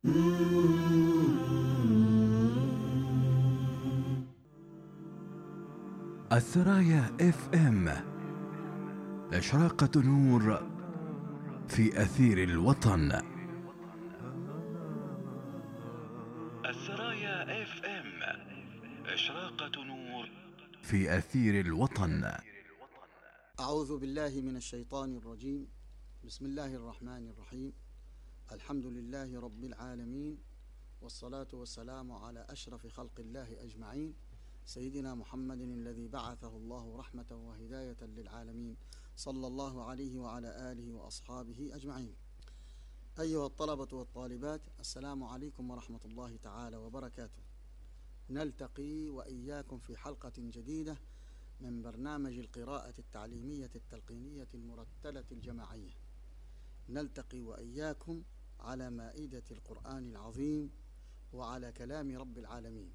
الثرايا اف ام، إشراقة نور في أثير الوطن. الثرايا اف ام، إشراقة نور في أثير الوطن. أعوذ بالله من الشيطان الرجيم. بسم الله الرحمن الرحيم. الحمد لله رب العالمين، والصلاة والسلام على أشرف خلق الله أجمعين، سيدنا محمد الذي بعثه الله رحمة وهداية للعالمين، صلى الله عليه وعلى آله وأصحابه أجمعين. أيها الطلبة والطالبات، السلام عليكم ورحمة الله تعالى وبركاته. نلتقي وإياكم في حلقة جديدة من برنامج القراءة التعليمية التلقينية المرتلة الجماعية. نلتقي وإياكم على مائدة القرآن العظيم وعلى كلام رب العالمين.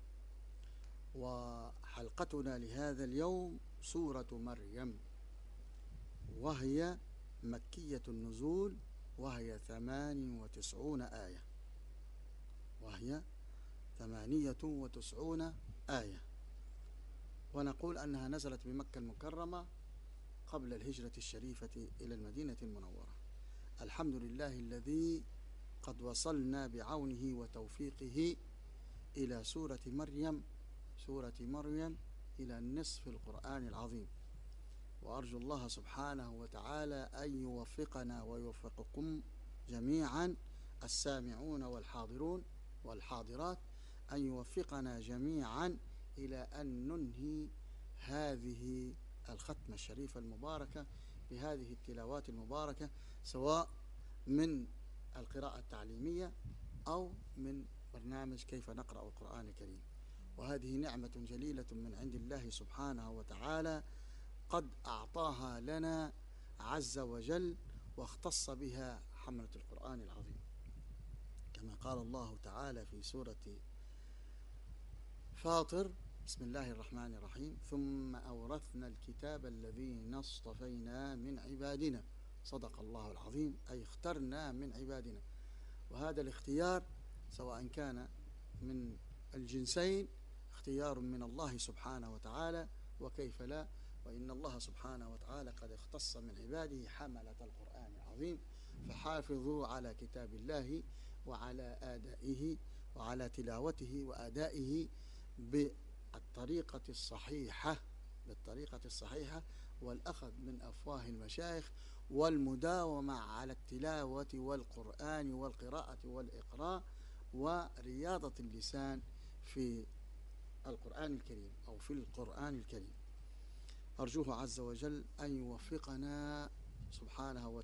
وحلقتنا لهذا اليوم سورة مريم، وهي مكية النزول، وهي 98 آية، وهي 98 آية. ونقول أنها نزلت بمكة المكرمة قبل الهجرة الشريفة إلى المدينة المنورة. الحمد لله الذي قد وصلنا بعونه وتوفيقه إلى سورة مريم، إلى نصف القرآن العظيم. وأرجو الله سبحانه وتعالى أن يوفقنا ويوفقكم جميعا، السامعون والحاضرون والحاضرات، أن يوفقنا جميعا إلى أن ننهي هذه الختمة الشريفة المباركة بهذه التلاوات المباركة، سواء من القراءة التعليمية أو من برنامج كيف نقرأ القرآن الكريم. وهذه نعمة جليلة من عند الله سبحانه وتعالى، قد أعطاها لنا عز وجل، واختص بها حملة القرآن العظيم، كما قال الله تعالى في سورة فاطر: بسم الله الرحمن الرحيم: ثم أورثنا الكتاب الذين اصطفينا من عبادنا. صدق الله العظيم، أي اخترنا من عبادنا. وهذا الاختيار سواء كان من الجنسين، اختيار من الله سبحانه وتعالى، وكيف لا، وإن الله سبحانه وتعالى قد اختص من عباده حملة القرآن العظيم. فحافظوا على كتاب الله وعلى آدائه وعلى تلاوته وآدائه بالطريقة الصحيحة، والأخذ من أفواه المشايخ، والمداومة على التلاوة والقرآن والقراءة والإقراء ورياضة اللسان في القرآن الكريم أو في القرآن الكريم. أرجوه عز وجل أن يوفقنا سبحانه وتعالى